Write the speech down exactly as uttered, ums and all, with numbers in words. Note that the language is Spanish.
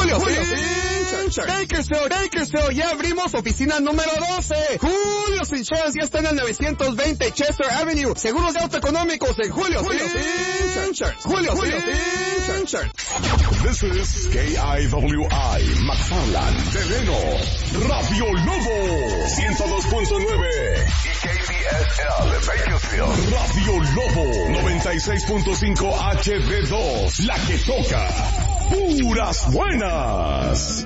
Julio Insurance. Bakersfield, Bakersfield, ya abrimos oficina número doce. Julio Insurance ya está en el novecientos veinte Chester Avenue. Seguros de auto económicos en Julio Insurance. Julio Insurance. This is K I W I, McFarland, Delano, Radio Lobo, ciento dos punto nueve. Y K B S L, Bakersfield, Radio Lobo, noventa y seis punto cinco H D dos, la que toca puras buenas.